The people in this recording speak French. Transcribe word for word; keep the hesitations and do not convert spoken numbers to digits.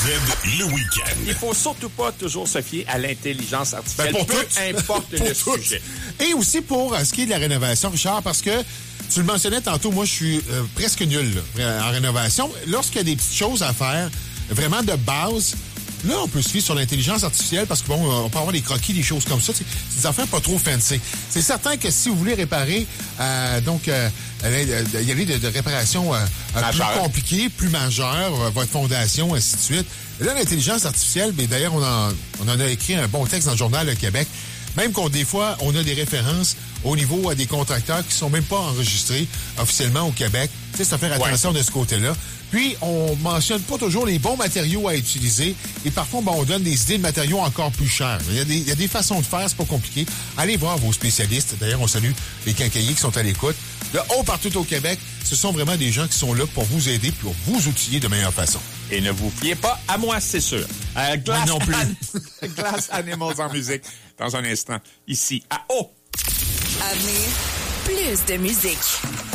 le week-end. Il faut surtout pas toujours se fier à l'intelligence artificielle, Ben pour peu tout. importe Pour le tout. sujet. Et aussi pour euh, ce qui est de la rénovation, Richard, parce que tu le mentionnais tantôt, moi, je suis euh, presque nul là, en rénovation. Lorsqu'il y a des petites choses à faire, vraiment de base, là, on peut se fier sur l'intelligence artificielle parce que, bon, on peut avoir des croquis, des choses comme ça. C'est des affaires pas trop fancy. C'est certain que si vous voulez réparer, euh, donc, euh, il y a des de réparations euh, plus compliquées, plus majeures, euh, votre fondation, ainsi de suite. Et là, l'intelligence artificielle, mais d'ailleurs, on en, on en a écrit un bon texte dans le Journal Le Québec. Même qu'on, des fois, on a des références au niveau à des contracteurs qui sont même pas enregistrés officiellement au Québec. Tu sais, ça fait attention ouais. de ce côté-là. Puis, on mentionne pas toujours les bons matériaux à utiliser. Et parfois, ben, on donne des idées de matériaux encore plus chers. Il y a des, il y a des façons de faire, c'est pas compliqué. Allez voir vos spécialistes. D'ailleurs, on salue les quincailliers qui sont à l'écoute. De haut partout au Québec, ce sont vraiment des gens qui sont là pour vous aider, pour vous outiller de meilleure façon. Et ne vous fiez pas à moi, c'est sûr. Euh, Glass, non plus. An- Glass Animals en musique. Dans un instant, ici, à O. À venir, plus de musique.